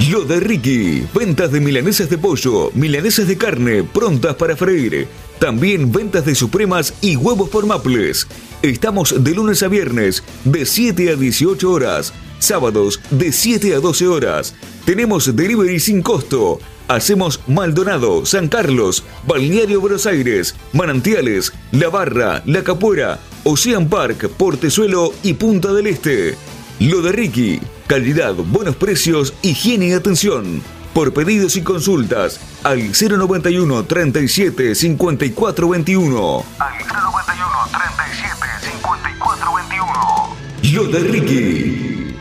Lo de Ricky, ventas de milanesas de pollo, milanesas de carne prontas para freír. También ventas de supremas y huevos por Maples. Estamos de lunes a viernes de 7 a 18 horas, sábados de 7 a 12 horas. Tenemos delivery sin costo. Hacemos Maldonado, San Carlos, Balneario Buenos Aires, Manantiales, La Barra, La Capuera, Ocean Park, Portezuelo y Punta del Este. Lo de Ricky, calidad, buenos precios, higiene y atención. Por pedidos y consultas al 091 37 54 21. Al 091 37 54 21. Lo de Ricky.